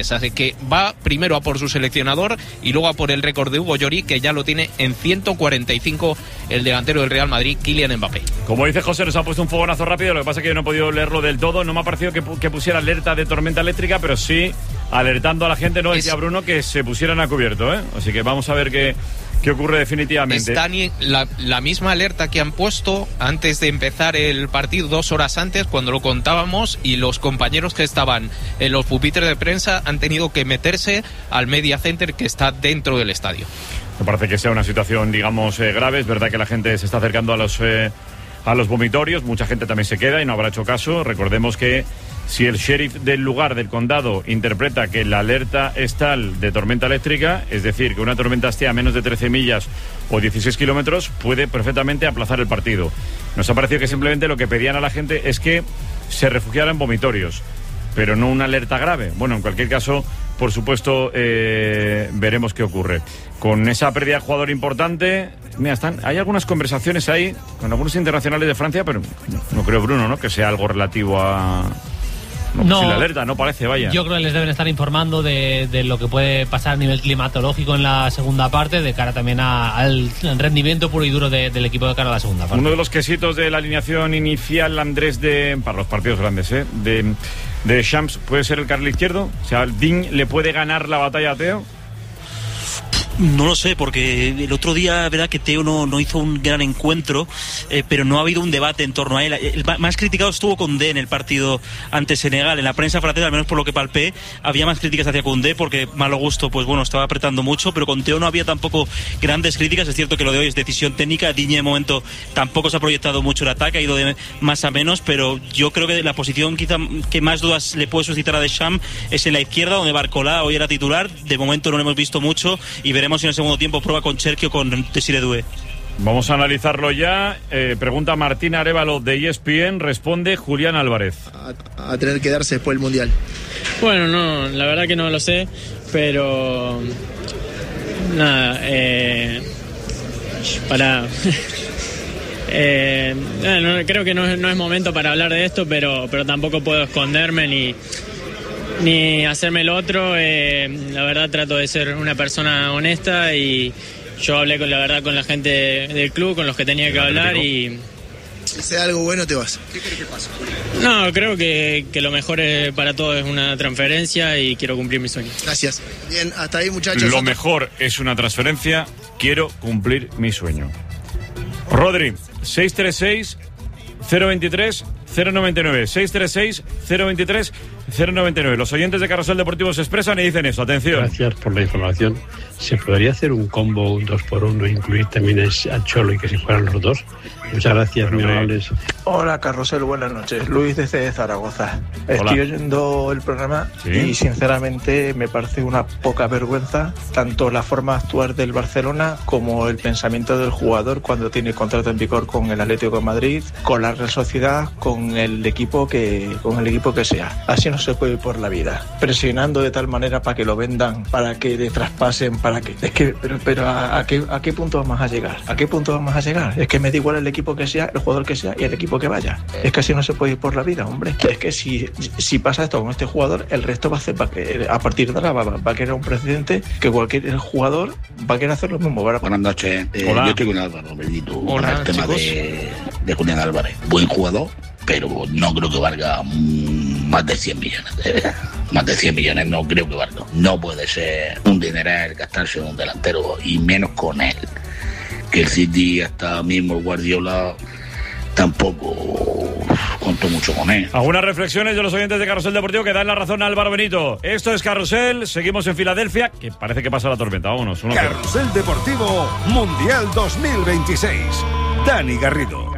Enríquez. Así que va primero a por su seleccionador y luego a por el récord de Hugo Lloris, que ya lo tiene en 145 el delantero del Real Madrid, Kylian Mbappé. Como dice José, nos ha puesto un fogonazo rápido, lo que pasa es que yo no he podido leerlo del todo. No me ha parecido que pusiera alerta de tormenta eléctrica, pero sí alertando a la gente, no decía Bruno, que se pusieran a cubierto, ¿eh? Así que vamos a ver qué ocurre definitivamente. Está la misma alerta que han puesto antes de empezar el partido, 2 horas antes, cuando lo contábamos, y los compañeros que estaban en los pupitres de prensa han tenido que meterse al Media Center, que está dentro del estadio. Me parece que sea una situación, digamos, grave. Es verdad que la gente se está acercando a los vomitorios, mucha gente también se queda y no habrá hecho caso. Recordemos que si el sheriff del lugar, del condado, interpreta que la alerta es tal de tormenta eléctrica, es decir, que una tormenta esté a menos de 13 millas o 16 kilómetros, puede perfectamente aplazar el partido. Nos ha parecido que simplemente lo que pedían a la gente es que se refugiara en vomitorios, pero no una alerta grave. Bueno, en cualquier caso, por supuesto, veremos qué ocurre. Con esa pérdida de jugador importante, mira, hay algunas conversaciones ahí con algunos internacionales de Francia, pero no creo, Bruno, ¿no?, que sea algo relativo a... No, si la alerta no parece, vaya. Yo creo que les deben estar informando de lo que puede pasar a nivel climatológico en la segunda parte, de cara también al rendimiento puro y duro del equipo de cara a la segunda parte. Uno de los quesitos de la alineación inicial, Andrés, para los partidos grandes, de Champs, puede ser el carril izquierdo. O sea, ¿Dean le puede ganar la batalla a Theo? No lo sé, porque el otro día, verdad que Theo no hizo un gran encuentro, pero no ha habido un debate en torno a él. El más criticado estuvo Koundé en el partido ante Senegal. En la prensa francesa, al menos por lo que palpé, había más críticas hacia Koundé, porque malo gusto, pues bueno, estaba apretando mucho, pero con Theo no había tampoco grandes críticas. Es cierto que lo de hoy es decisión técnica. Digne de momento tampoco se ha proyectado mucho el ataque, ha ido de más a menos, pero yo creo que la posición quizá que más dudas le puede suscitar a Deschamps es en la izquierda, donde Barcola hoy era titular. De momento no lo hemos visto mucho y veremos si en el segundo tiempo prueba con Cherki o con Desiré Doué. Vamos a analizarlo ya. Pregunta Martín Arévalo de ESPN, responde Julián Álvarez. A tener que darse después del Mundial. Bueno, no, la verdad que no lo sé, pero nada, creo que no es momento para hablar de esto, pero tampoco puedo esconderme ni hacerme el otro. La verdad trato de ser una persona honesta y yo hablé con la gente del club, con los que tenía que hablar y... Si sea algo bueno te vas. ¿Qué crees que pasa? No, creo que lo mejor para todos es una transferencia y quiero cumplir mi sueño. Gracias. Bien, hasta ahí, muchachos. Lo mejor es una transferencia, quiero cumplir mi sueño. Rodri, 636 023 099, 636 023 099. Los oyentes de Carrusel Deportivo se expresan y dicen eso. Atención. Gracias por la información. ¿Se podría hacer un combo, un 2x1, incluir también a Cholo y que se fueran los dos? Muchas gracias, muy amables. Hola, Carrusel, buenas noches. Luis desde Zaragoza. Estoy oyendo el programa y sinceramente me parece una poca vergüenza tanto la forma de actuar del Barcelona como el pensamiento del jugador cuando tiene contrato en vigor con el Atlético de Madrid, con la Real Sociedad, con el equipo que sea. Así no se puede ir por la vida, presionando de tal manera para que lo vendan, para que le traspasen, para que... Es que, pero ¿a qué punto vamos a llegar? ¿A qué punto vamos a llegar? Es que me da igual el equipo que sea, el jugador que sea y el equipo que vaya. Es que así no se puede ir por la vida, hombre. Es que si pasa esto con este jugador, el resto va a hacer, a partir de ahora va a querer un precedente que cualquier jugador va a querer hacer lo mismo. Buenas noches. Yo estoy con Álvaro, Benito. Con el tema de Julián Álvarez. Buen jugador, pero no creo que valga más de 100 millones. Más de 100 millones no creo que valga. No puede ser un dineral gastarse en un delantero y menos con él. Que el City, hasta mismo el Guardiola, tampoco contó mucho con él. Algunas reflexiones de los oyentes de Carrusel Deportivo que dan la razón a Álvaro Benito. Esto es Carrusel, seguimos en Filadelfia, que parece que pasa la tormenta. Vámonos. Carrusel Deportivo Mundial 2026. Dani Garrido.